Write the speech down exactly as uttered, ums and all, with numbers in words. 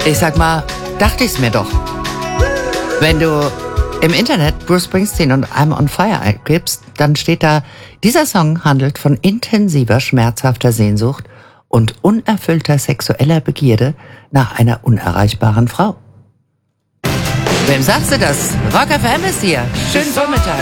Ich sag mal, dachte ich's mir doch. Wenn du im Internet Bruce Springsteen und I'm on Fire eingibst, dann steht da, dieser Song handelt von intensiver, schmerzhafter Sehnsucht und unerfüllter sexueller Begierde nach einer unerreichbaren Frau. Wem sagst du das? Rock F M ist hier. Schönen Vormittag.